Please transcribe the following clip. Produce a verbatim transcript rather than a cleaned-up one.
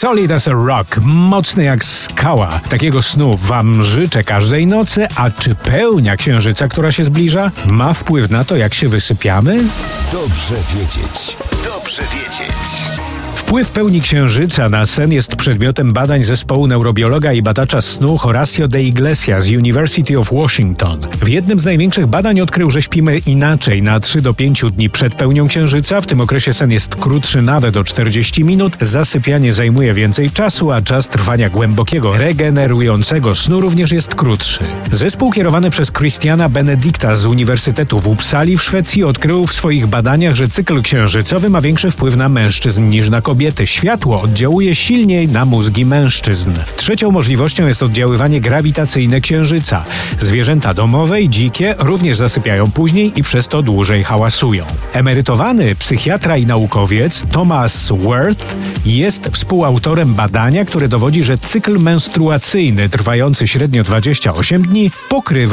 Solid as a rock, mocny jak skała. Takiego snu wam życzę każdej nocy, a czy pełnia księżyca, która się zbliża, ma wpływ na to, jak się wysypiamy? Dobrze wiedzieć. Dobrze wiedzieć. Wpływ pełni księżyca na sen jest przedmiotem badań zespołu neurobiologa i badacza snu Horacio de Iglesias z University of Washington. W jednym z największych badań odkrył, że śpimy inaczej na trzy do pięciu dni przed pełnią księżyca. W tym okresie sen jest krótszy nawet o czterdzieści minut, zasypianie zajmuje więcej czasu, a czas trwania głębokiego, regenerującego snu również jest krótszy. Zespół kierowany przez Christiana Benedicta z Uniwersytetu w Uppsali w Szwecji odkrył w swoich badaniach, że cykl księżycowy ma większy wpływ na mężczyzn niż na kobiety. Światło oddziałuje silniej na mózgi mężczyzn. Trzecią możliwością jest oddziaływanie grawitacyjne księżyca. Zwierzęta domowe i dzikie również zasypiają później i przez to dłużej hałasują. Emerytowany psychiatra i naukowiec Thomas Wirth jest współautorem badania, które dowodzi, że cykl menstruacyjny trwający średnio dwadzieścia osiem dni pokrywa